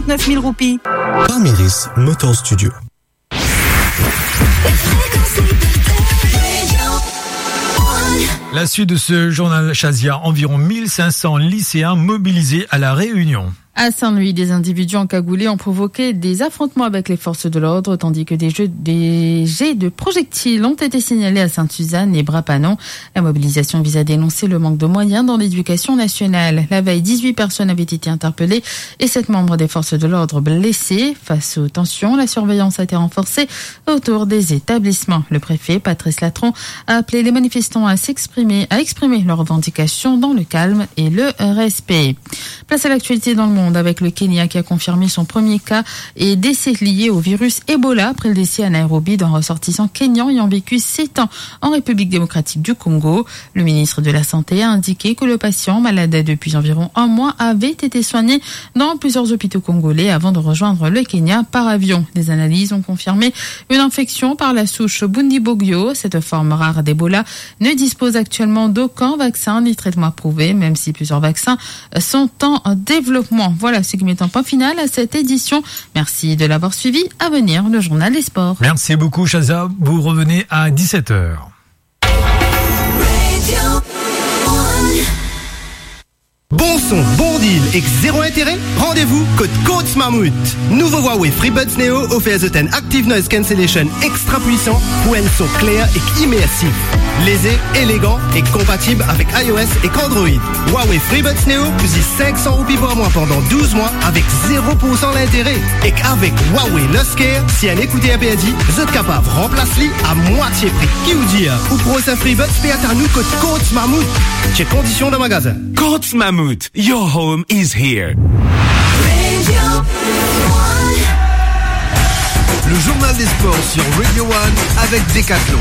9 000 roupies. Parméris Motor Studio. La suite de ce journal Chazia, environ 1500 lycéens mobilisés à La Réunion. À Saint-Louis, des individus encagoulés ont provoqué des affrontements avec les forces de l'ordre, tandis que des jets de projectiles ont été signalés à Sainte-Suzanne et Brapanon. La mobilisation vise à dénoncer le manque de moyens dans l'éducation nationale. La veille, 18 personnes avaient été interpellées et 7 membres des forces de l'ordre blessés. Face aux tensions, la surveillance a été renforcée autour des établissements. Le préfet, Patrice Latron, a appelé les manifestants à exprimer leurs revendications dans le calme et le respect. Place à l'actualité dans le monde avec le Kenya qui a confirmé son premier cas et décès lié au virus Ebola après le décès à Nairobi d'un ressortissant kényan ayant vécu 7 ans en République démocratique du Congo. Le ministre de la Santé a indiqué que le patient, malade depuis environ un mois, avait été soigné dans plusieurs hôpitaux congolais avant de rejoindre le Kenya par avion. Des analyses ont confirmé une infection par la souche Bundibugyo. Cette forme rare d'Ebola ne dispose actuellement d'aucun vaccin ni traitement approuvé, même si plusieurs vaccins sont en développement. Voilà ce qui met un point final à cette édition. Merci de l'avoir suivi. À venir, le journal des sports. Merci beaucoup, Chaza. Vous revenez à 17h. Bon son, bon deal et zéro intérêt? Rendez-vous Côte Mammouth. Nouveau Huawei FreeBuds Neo offert un Active Noise Cancellation extra puissant pour un son clair et immersif. Lésé, élégant et compatible avec iOS et Android. Huawei FreeBuds Neo plus 500 roupies par mois pendant 12 mois avec 0% d'intérêt. Et avec Huawei Lusker, si un écouté a dit, vous êtes capable de remplacer à moitié prix. Qui vous dit, ou pour un FreeBuds, paye à nous Côte Mammouth. Chez conditions de magasin. Côte Mammouth. Your home is here. Le journal des sports sur Radio One avec Decathlon.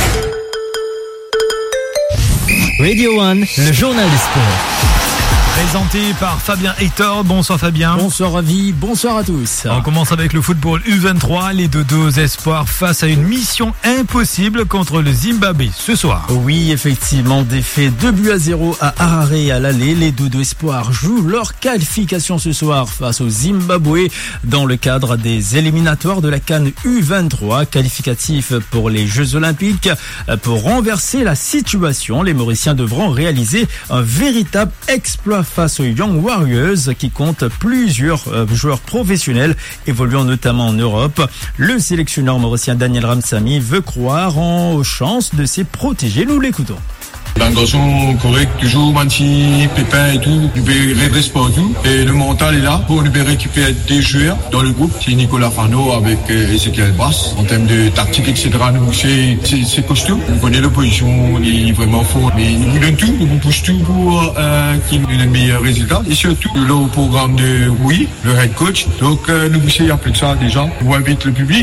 Radio One, le journal des sports. Présenté par Fabien Hector. Bonsoir Fabien. Bonsoir Ravi, bonsoir à tous. On commence avec le football U23. Les Dodos espoirs face à une mission impossible contre le Zimbabwe ce soir. Oui, effectivement, défait 2-0 à Harare à l'aller. Les Dodos espoirs jouent leur qualification ce soir face au Zimbabwe dans le cadre des éliminatoires de la CAN U23. Qualificatif pour les Jeux Olympiques. Pour renverser la situation, les Mauriciens devront réaliser un véritable exploit face aux Young Warriors qui comptent plusieurs joueurs professionnels évoluant notamment en Europe. Le sélectionneur mauricien Daniel Ramsamy veut croire aux chances de ses protégés. Nous l'écoutons. Un garçon correct, toujours menti, pépin et tout, il peut rester partout. Et le mental est là pour nous récupérer des joueurs dans le groupe. C'est Nicolas Fano avec Ezekiel Bass. En termes de tactique, etc., nous, c'est costaud. On connaît l'opposition, il est vraiment fort. Mais il nous donne tout, il nous pousse tout pour qu'il nous donne le meilleur résultat. Et surtout, le programme de oui, le head coach. Donc, nous poussons après ça déjà. On invite le public,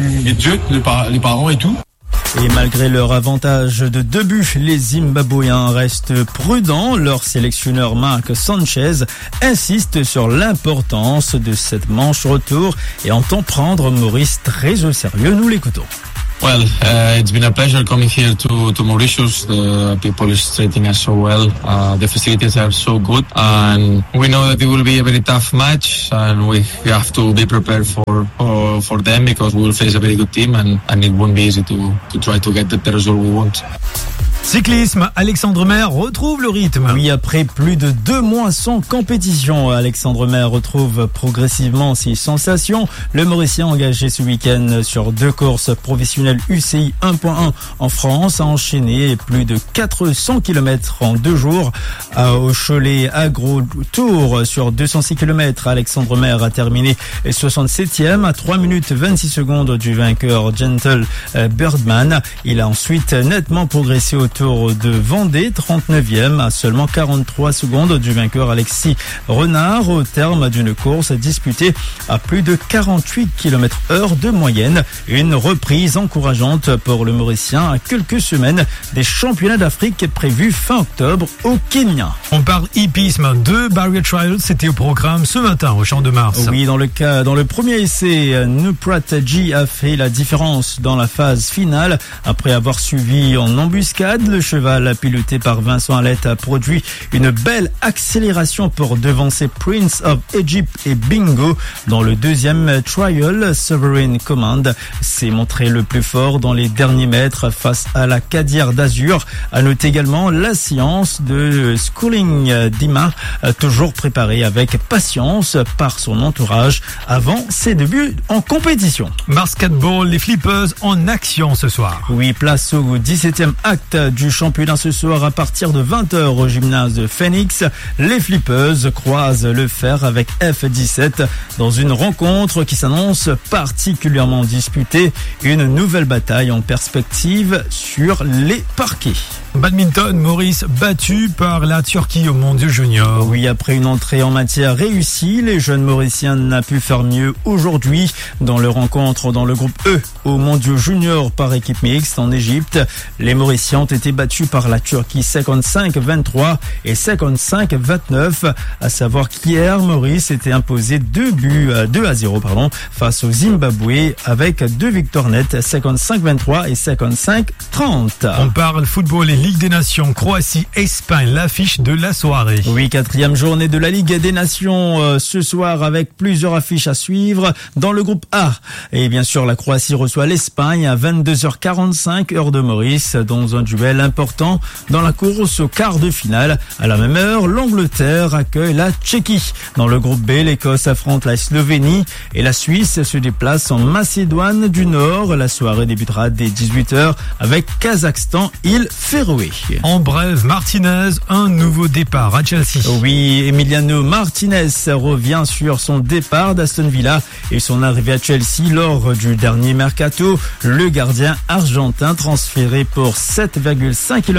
les parents et tout. Et malgré leur avantage de 2 buts, les Zimbabwéens restent prudents. Leur sélectionneur Marc Sanchez insiste sur l'importance de cette manche retour et entend prendre Maurice très au sérieux. Nous l'écoutons. Well, it's been a pleasure coming here to Mauritius. The people is treating us so well. The facilities are so good, and we know that it will be a very tough match, and we have to be prepared for them because we will face a very good team, and it won't be easy to try to get the result we want. Cyclisme, Alexandre Maire retrouve le rythme. Oui, après plus de 2 mois sans compétition, Alexandre Maire retrouve progressivement ses sensations. Le Mauricien engagé ce week-end sur 2 courses professionnelles UCI 1.1 en France a enchaîné plus de 400 km en 2 jours. Au Cholet Agro Tour sur 206 km, Alexandre Maire a terminé 67e à 3 minutes 26 secondes du vainqueur Gentle Birdman. Il a ensuite nettement progressé au Tour de Vendée, 39e à seulement 43 secondes du vainqueur Alexis Renard au terme d'une course disputée à plus de 48 km/h de moyenne. Une reprise encourageante pour le Mauricien à quelques semaines des championnats d'Afrique prévus fin octobre au Kenya. On parle hippisme. 2 Barrier Trials, c'était au programme ce matin au Champ de Mars. Oui, dans le premier essai, Nuprat G a fait la différence dans la phase finale après avoir suivi en embuscade Stade. Le cheval piloté par Vincent Alette a produit une belle accélération pour devancer Prince of Egypt et Bingo dans le deuxième trial. Sovereign Command s'est montré le plus fort dans les derniers mètres face à la Cadière d'Azur. À noter également la séance de Schooling Dima, toujours préparée avec patience par son entourage avant ses débuts en compétition. Basketball, les Flippers en action ce soir. Oui, place au 17e acte du championnat ce soir à partir de 20h au gymnase de Phoenix. Les Flippers croisent le fer avec F17 dans une rencontre qui s'annonce particulièrement disputée. Une nouvelle bataille en perspective sur les parquets. Badminton, Maurice battu par la Turquie au Mondiaux Junior. Oui, après une entrée en matière réussie, les jeunes Mauriciens n'ont pu faire mieux aujourd'hui dans leur rencontre dans le groupe E au Mondiaux Junior par équipe mixte en Égypte. Les Mauriciens ont été battus par la Turquie 55-23 et 55-29. À savoir qu'hier, Maurice était imposé 2-0 face au Zimbabwe avec 2 victoires nettes, 55-23 et 55-30. On parle football et Ligue des Nations, Croatie-Espagne, l'affiche de la soirée. Oui, 4e journée de la Ligue des Nations ce soir avec plusieurs affiches à suivre dans le groupe A. Et bien sûr, la Croatie reçoit l'Espagne à 22h45 heure de Maurice dans un duel important dans la course au quart de finale. À la même heure, l'Angleterre accueille la Tchéquie. Dans le groupe B, l'Écosse affronte la Slovénie et la Suisse se déplace en Macédoine du Nord. La soirée débutera dès 18h avec Kazakhstan-Île Féroé. En bref, Martinez, un nouveau départ à Chelsea. Oui, Emiliano Martinez revient sur son départ d'Aston Villa et son arrivée à Chelsea lors du dernier mercato. Le gardien argentin transféré pour 7,5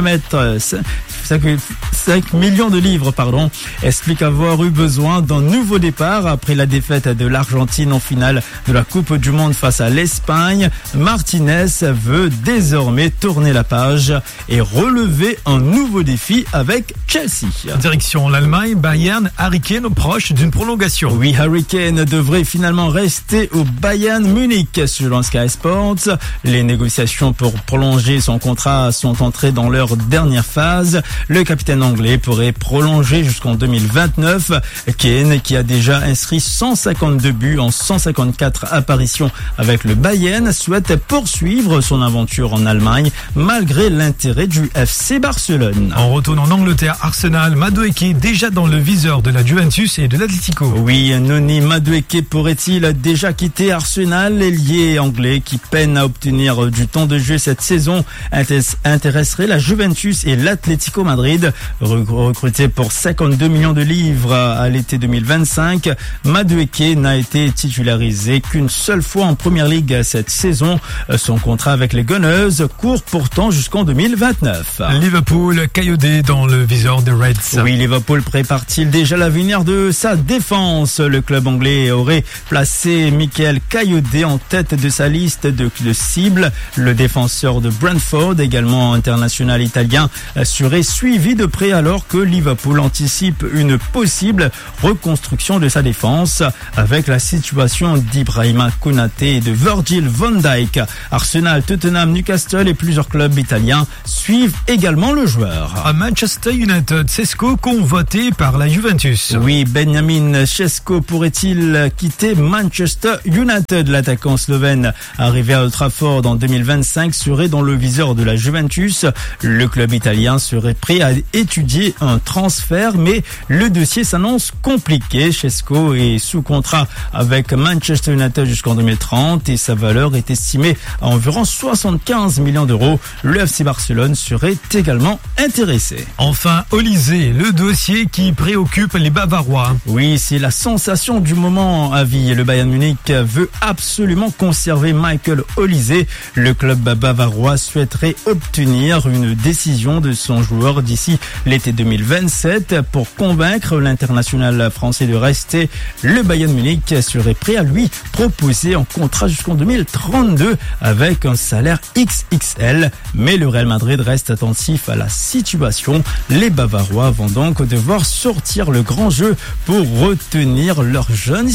millions de livres, explique avoir eu besoin d'un nouveau départ après la défaite de l'Argentine en finale de la Coupe du Monde face à l'Espagne. Martinez veut désormais tourner la page et relever un nouveau défi avec Chelsea. Direction l'Allemagne, Bayern, Harry Kane proche d'une prolongation. Oui, Harry Kane devrait finalement rester au Bayern Munich selon Sky Sports. Les négociations pour prolonger son contrat sont entrées dans leur dernière phase. Le capitaine anglais pourrait prolonger jusqu'en 2029. Kane, qui a déjà inscrit 152 buts en 154 apparitions avec le Bayern, souhaite poursuivre son aventure en Allemagne malgré l'intérêt du FC Barcelone. En retour en Angleterre, Arsenal, Madueke déjà dans le viseur de la Juventus et de l'Atlético. Oui, Noni Madueke pourrait-il déjà quitter Arsenal? L'ailier anglais qui peine à obtenir du temps de jeu cette saison intéresserait la Juventus et l'Atlético Madrid. Recruté pour 52 millions de livres à l'été 2025, Madueke n'a été titularisé qu'une seule fois en Première Ligue cette saison. Son contrat avec les Gunners court pourtant jusqu'en 2029. Liverpool, Kayode dans le viseur des Reds. Oui, Liverpool prépare-t-il déjà l'avenir de sa défense? Le club anglais aurait placé Michael Kayode en tête de sa liste de cibles. Le défenseur de Brentford, également international italien, serait suivi de près alors que Liverpool anticipe une possible reconstruction de sa défense avec la situation d'Ibrahima Konaté et de Virgil van Dijk. Arsenal, Tottenham, Newcastle et plusieurs clubs italiens suivent également le joueur. À Manchester United, Šeško convoité par la Juventus. Oui, Benjamin Šeško pourrait-il quitter Manchester United? L'attaquant slovène arrivé à Old Trafford en 2025 serait dans le viseur de la Juventus. Le club italien serait prêt à étudier un transfert, mais le dossier s'annonce compliqué. Šeško est sous contrat avec Manchester United jusqu'en 2030 et sa valeur est estimée à environ 75 millions d'euros. Le FC Barcelone serait également intéressé. Enfin, Olise, le dossier qui préoccupe les Bavarois. Oui, c'est la sensation du moment à vie. Le Bayern Munich veut absolument conserver Michael Olise. Le club bavarois souhaiterait obtenir une décision de son joueur d'ici l'été 2027 pour convaincre l'international français de rester. Le Bayern Munich serait prêt à lui proposer un contrat jusqu'en 2032 avec un salaire XXL. Mais le Real Madrid reste attentif à la situation. Les Bavarois vont donc devoir sortir le grand jeu pour retenir leur jeune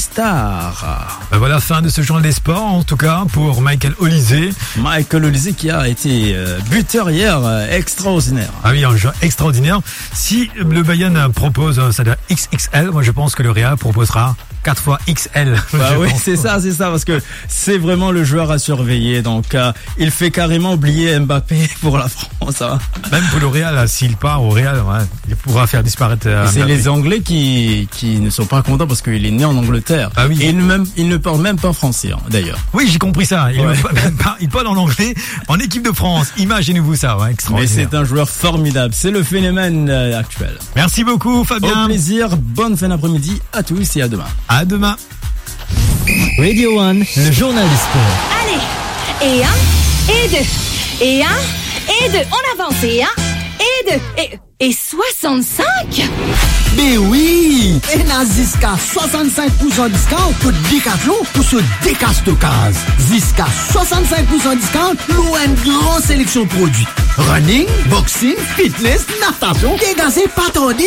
star. Voilà, fin de ce journal des sports, en tout cas pour Michael Olise. Michael Olise qui a été buteur hier. carrière extraordinaire. Ah oui, un joueur extraordinaire. Si le Bayern propose, ça doit XXL, moi je pense que le Real proposera 4 fois XL. Bah oui, c'est ça, parce que c'est vraiment le joueur à surveiller. Donc, il fait carrément oublier Mbappé pour la France. Hein. Même pour le Real, s'il part au Real, ouais, il pourra faire disparaître. C'est les Anglais qui ne sont pas contents parce qu'il est né en Angleterre. Ah oui. Et il ne parle même pas français, hein, d'ailleurs. Oui, j'ai compris ça. Il parle en anglais en équipe de France. Imaginez-vous ça, ouais, extraordinaire. Mais c'est un joueur formidable. C'est le phénomène actuel. Merci beaucoup, Fabien. Au plaisir. Bonne fin d'après-midi à tous et à demain. À demain. Radio One, le journal du sport. Allez, et 1, et 2, et 1, et 2, on avance, et 1, et 2, et 65? Mais oui! Et n'a jusqu'à 65% discount pour Decathlon pour ce décastocase. Jusqu'à 65% discount, loin de grande sélection de produits. Running, boxing, fitness, natation, dégazé, pas tarder,